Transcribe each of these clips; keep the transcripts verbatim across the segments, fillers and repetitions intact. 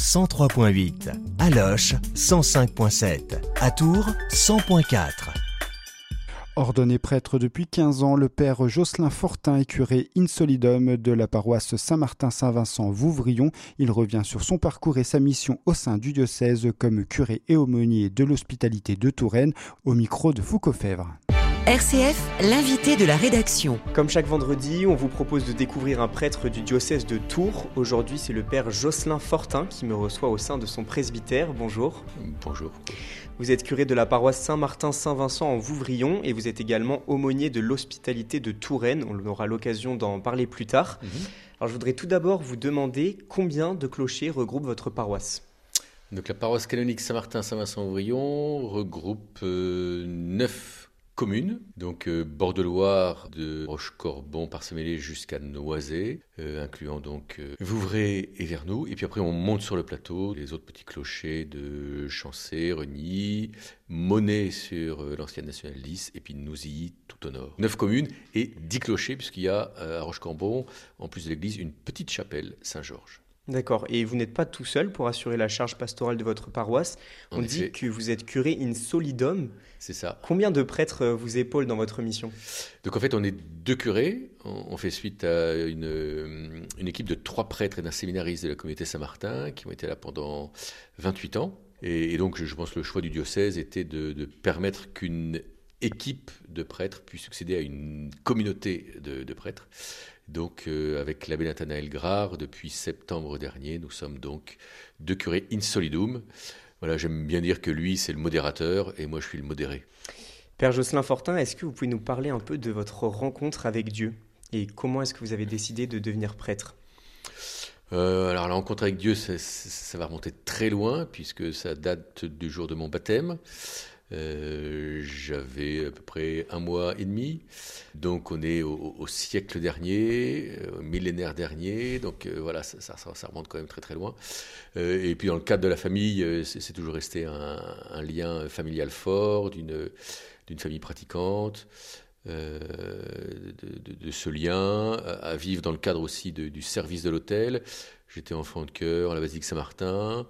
cent trois virgule huit, à Loches cent cinq virgule sept, à Tours cent virgule quatre. Ordonné prêtre depuis quinze ans, le père Jocelyn Fortin est curé in solidum de la paroisse Saint-Martin-Saint-Vincent-Vouvrion. Il revient sur son parcours et sa mission au sein du diocèse comme curé et aumônier de l'hospitalité de Touraine, au micro de Foucault Fèvre. R C F, l'invité de la rédaction. Comme chaque vendredi, on vous propose de découvrir un prêtre du diocèse de Tours. Aujourd'hui, c'est le père Jocelyn Fortin qui me reçoit au sein de son presbytère. Bonjour. Bonjour. Vous êtes curé de la paroisse Saint-Martin-Saint-Vincent en Vouvrion et vous êtes également aumônier de l'hospitalité de Touraine. On aura l'occasion d'en parler plus tard. Mmh. Alors, je voudrais tout d'abord vous demander combien de clochers regroupe votre paroisse ? Donc, la paroisse canonique Saint-Martin-Saint-Vincent-Vouvrion regroupe euh, neuf communes, donc euh, bord de Loire, de Rochecorbon, Parsemélé jusqu'à Noisé, euh, incluant donc euh, Vouvray et Vernoux. Et puis après, on monte sur le plateau, les autres petits clochers de Chancé, Reny, Monet sur euh, l'ancienne nationale dix, et puis Nouzilly tout au nord. Neuf communes et dix clochers, puisqu'il y a euh, à Rochecorbon, en plus de l'église, une petite chapelle Saint-Georges. D'accord, et vous n'êtes pas tout seul pour assurer la charge pastorale de votre paroisse. On dit que vous êtes curé in solidum. C'est ça. Combien de prêtres vous épaulent dans votre mission ? Donc en fait, on est deux curés. On fait suite à une, une équipe de trois prêtres et d'un séminariste de la communauté Saint-Martin qui ont été là pendant vingt-huit ans. Et, et donc, je pense que le choix du diocèse était de, de permettre qu'une équipe de prêtres puisse succéder à une communauté de, de prêtres. Donc, euh, avec l'abbé Nathanaël Grard, depuis septembre dernier, nous sommes donc deux curés in solidum. Voilà, j'aime bien dire que lui, c'est le modérateur et moi, je suis le modéré. Père Jocelyn Fortin, est-ce que vous pouvez nous parler un peu de votre rencontre avec Dieu et comment est-ce que vous avez décidé de devenir prêtre ? euh, Alors, la rencontre avec Dieu, ça, ça va remonter très loin puisque ça date du jour de mon baptême. Euh, j'avais à peu près un mois et demi, donc on est au, au siècle dernier, au millénaire dernier, donc euh, voilà, ça, ça, ça remonte quand même très très loin. Euh, et puis dans le cadre de la famille, c'est, c'est toujours resté un, un lien familial fort, d'une, d'une famille pratiquante, euh, de, de, de ce lien, à, à vivre dans le cadre aussi de, du service de l'autel. J'étais enfant de chœur à la basilique Saint-Martin.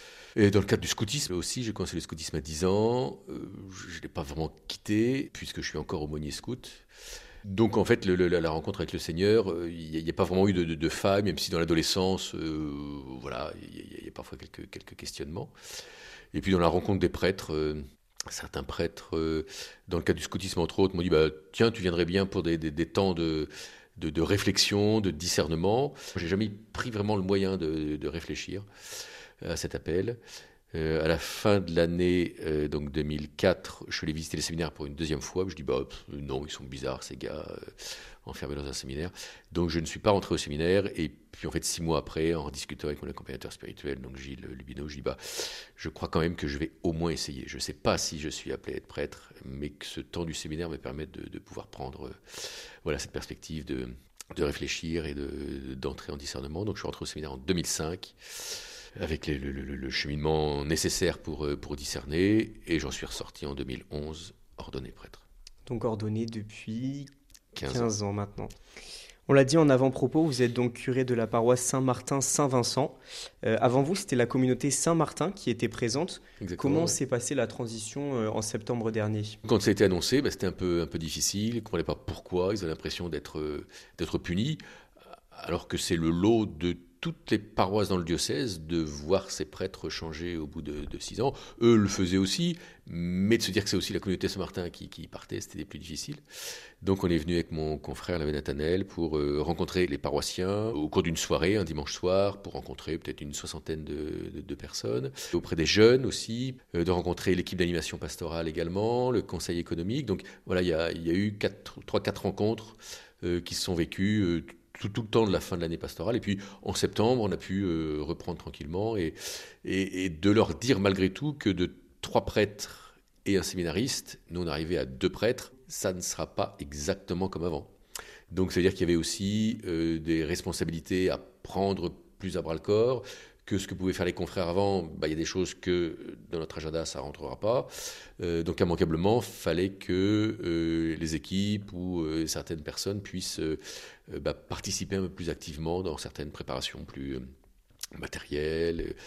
Et dans le cadre du scoutisme aussi, j'ai commencé le scoutisme à dix ans. Euh, je ne l'ai pas vraiment quitté, puisque je suis encore aumônier scout. Donc en fait, le, le, la rencontre avec le Seigneur, il n'y a, a pas vraiment eu de, de, de faille, même si dans l'adolescence, euh, voilà, il y, y a parfois quelques, quelques questionnements. Et puis dans la rencontre des prêtres, euh, certains prêtres, euh, dans le cadre du scoutisme entre autres, m'ont dit bah, « Tiens, tu viendrais bien pour des, des, des temps de... » De, de réflexion, de discernement. Je n'ai jamais pris vraiment le moyen de, de réfléchir à cet appel. Euh, à la fin de l'année euh, donc deux mille quatre, je suis allé visiter les séminaires pour une deuxième fois. Je dis bah pff, non, ils sont bizarres ces gars, euh, enfermés dans un séminaire. Donc je ne suis pas rentré au séminaire. Et puis en fait six mois après, en discutant avec mon accompagnateur spirituel, donc Gilles Lubino, je dis bah je crois quand même que je vais au moins essayer. Je ne sais pas si je suis appelé à être prêtre, mais que ce temps du séminaire me permette de, de pouvoir prendre euh, voilà cette perspective de de réfléchir et de, d'entrer en discernement. Donc je suis rentré au séminaire en deux mille cinq. Avec le, le, le, le cheminement nécessaire pour, pour discerner, et j'en suis ressorti en deux mille onze, ordonné prêtre. Donc ordonné depuis quinze, quinze ans. ans maintenant. On l'a dit en avant-propos, vous êtes donc curé de la paroisse Saint-Martin-Saint-Vincent. Euh, avant vous, c'était la communauté Saint-Martin qui était présente. Exactement, Comment ouais. s'est passée la transition euh, en septembre dernier ? Quand ça a été annoncé, bah, c'était un peu, un peu difficile, ils ne comprenaient pas pourquoi, ils avaient l'impression d'être, euh, d'être punis, alors que c'est le lot de toutes les paroisses dans le diocèse de voir ces prêtres changer au bout de, de six ans. Eux le faisaient aussi, mais de se dire que c'est aussi la communauté Saint-Martin qui, qui partait, c'était des plus difficiles. Donc on est venu avec mon confrère l'abbé Nathanaël pour euh, rencontrer les paroissiens au cours d'une soirée, un dimanche soir, pour rencontrer peut-être une soixantaine de, de, de personnes. Auprès des jeunes aussi, euh, de rencontrer l'équipe d'animation pastorale également, le conseil économique. Donc voilà, il y a, y a eu trois quatre rencontres euh, qui se sont vécues euh, Tout, tout le temps de la fin de l'année pastorale. Et puis, en septembre, on a pu euh, reprendre tranquillement et, et, et de leur dire malgré tout que de trois prêtres et un séminariste, nous, on arrivait à deux prêtres, ça ne sera pas exactement comme avant. Donc, c'est-à-dire qu'il y avait aussi euh, des responsabilités à prendre plus à bras-le-corps, que ce que pouvaient faire les confrères avant, bah, il y a des choses que dans notre agenda, ça ne rentrera pas. Euh, donc, immanquablement, il fallait que euh, les équipes ou euh, certaines personnes puissent euh, bah, participer un peu plus activement dans certaines préparations plus euh, matérielles,